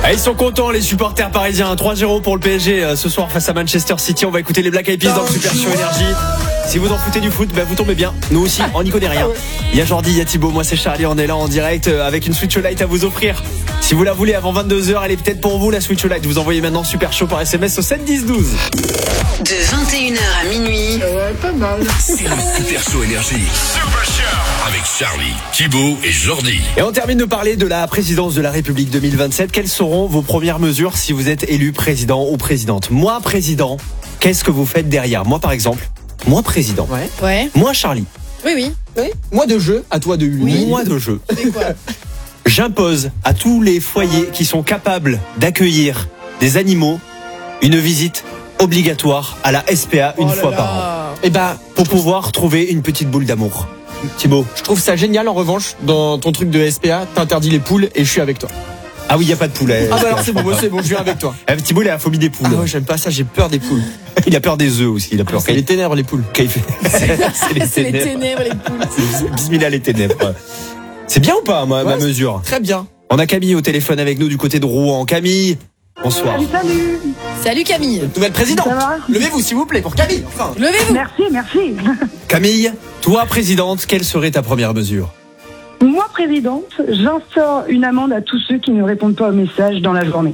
Ah, ils sont contents les supporters parisiens. 3-0 pour le PSG ce soir face à Manchester City. On va écouter les Black Eyed Peas dans le Super Show Énergie. Si vous en foutez du foot, vous tombez bien. Nous aussi, on n'y connaît rien. Il y a Jordi, il y a Thibaut, moi c'est Charlie. On est là en direct avec une Switch Lite à vous offrir. Si vous la voulez avant 22h, elle est peut-être pour vous la Switch Lite. Vous envoyez maintenant Super Show par SMS au 7 10 12. De 21h à minuit. Pas mal. C'est le Super Show Énergie. Super Show avec Charlie, Thibaut et Jordi. Et on termine de parler de la présidence de la République 2027. Quelles seront vos premières mesures si vous êtes élu président ou présidente? Moi, président, qu'est-ce que vous faites derrière? Moi, par exemple, moi, président. Ouais. Moi, Charlie. Oui. Moi de jeu, à toi de lui. Moi de jeu. C'est quoi? J'impose à tous les foyers qui sont capables d'accueillir des animaux une visite obligatoire à la SPA une fois par an. Et Pour pouvoir trouver une petite boule d'amour. Thibaut. je trouve ça génial en revanche, dans ton truc de SPA, t'interdis les poules et je suis avec toi. Ah oui, il n'y a pas de poulet. Alors c'est bon, je viens avec toi. Thibaut, il a la phobie des poules. Ah ouais, j'aime pas ça, j'ai peur des poules. Il a peur des œufs aussi. Il a peur C'est les ténèbres les poules. qu'il fait. C'est les ténèbres, les poules. Bismillah les ténèbres. C'est bien ou pas ma mesure? Très bien. On a Camille au téléphone avec nous du côté de Rouen. Camille, bonsoir. Salut. Salut Camille. Nouvelle présidente. Ça va? Levez-vous s'il vous plaît pour Camille. Enfin. Levez-vous. Merci. Camille, toi présidente, quelle serait ta première mesure? Moi, présidente, j'instaure une amende à tous ceux qui ne répondent pas aux messages dans la journée.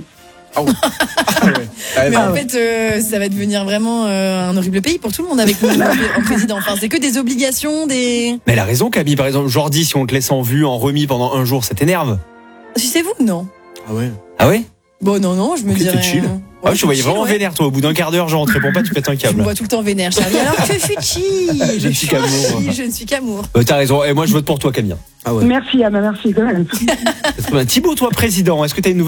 Mais en fait, ça va devenir vraiment un horrible pays pour tout le monde avec nous en président. Enfin, c'est que des obligations, des. Mais elle a raison Camille, par exemple, Jordi, si on te laisse en vue, en remis pendant un jour, ça t'énerve? Si c'est vous, non. Ah ouais? Bon, non, je me Ok, dirais. t'es chill. Ouais, Je te voyais chill, vraiment ouais. vénère toi, au bout d'un quart d'heure, genre on te répond pas, tu pètes un Tu me câble. vois tout le temps vénère, Charlie. Alors que fuchi. Je ne suis qu'amour. Je ne suis qu'amour. T'as raison, et moi je vote pour toi Camille. Merci, merci quand même. Thibaut, toi président, est-ce que t'as une nouvelle